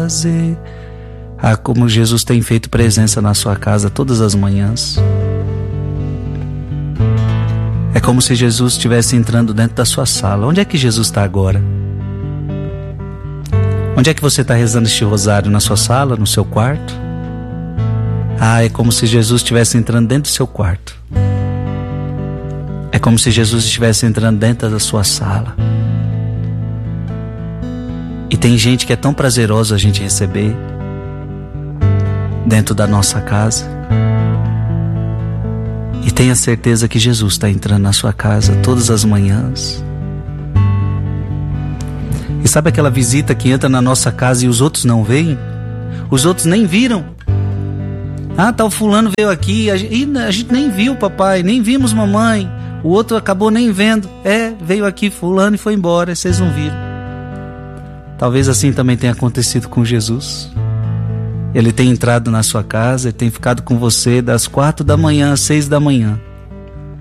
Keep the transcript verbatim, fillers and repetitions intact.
prazer. Ah, como Jesus tem feito presença na sua casa todas as manhãs. É como se Jesus estivesse entrando dentro da sua sala. Onde é que Jesus está agora? Onde é que você está rezando este rosário? Na sua sala? No seu quarto? Ah, é como se Jesus estivesse entrando dentro do seu quarto. É como se Jesus estivesse entrando dentro da sua sala. E tem gente que é tão prazeroso a gente receber dentro da nossa casa. E tenha certeza que Jesus está entrando na sua casa todas as manhãs. E sabe aquela visita que entra na nossa casa e os outros não veem? Os outros nem viram. Ah, tal fulano veio aqui e a gente nem viu papai, nem vimos mamãe. O outro acabou nem vendo. É, veio aqui fulano e foi embora, vocês não viram. Talvez assim também tenha acontecido com Jesus. Ele tem entrado na sua casa e tem ficado com você das quatro da manhã às seis da manhã.